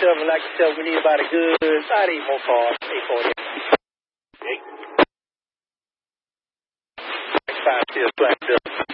7, like you said, we need about a good, about 8 more cars, 840. 5 still flagged up.